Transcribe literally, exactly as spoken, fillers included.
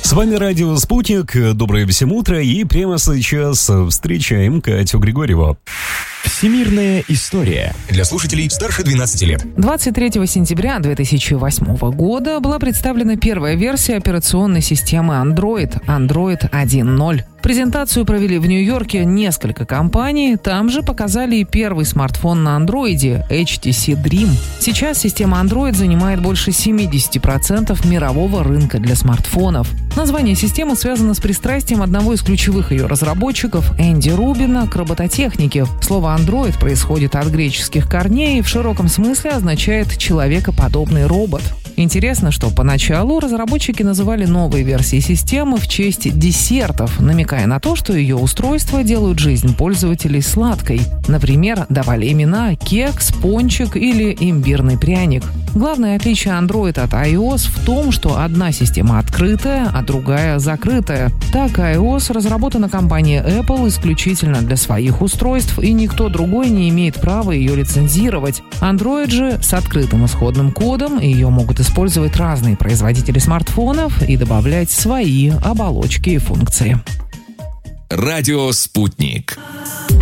С вами радио «Спутник». Доброе всем утро. И прямо сейчас встречаем Катю Григорьеву. Всемирная история для слушателей старше двенадцати лет. двадцать третьего сентября две тысячи восьмого года была представлена первая версия операционной системы Android, Android один точка ноль. Презентацию провели в Нью-Йорке несколько компаний, там же показали и первый смартфон на андроиде эйч ти си Dream. Сейчас система Android занимает больше семьдесят процентов мирового рынка для смартфонов. Название системы связано с пристрастием одного из ключевых ее разработчиков, Энди Рубина, к робототехнике. Слово Android происходит от греческих корней и в широком смысле означает «человекоподобный робот». Интересно, что поначалу разработчики называли новые версии системы в честь десертов, намекая на то, что ее устройства делают жизнь пользователей сладкой. Например, давали имена кекс, пончик или имбирный пряник. Главное отличие Android от iOS в том, что одна система открытая, а другая закрытая. Так, iOS разработана компанией Apple исключительно для своих устройств, и никто другой не имеет права ее лицензировать. Android же с открытым исходным кодом, ее могут использовать разные производители смартфонов и добавлять свои оболочки и функции. Радио «Спутник».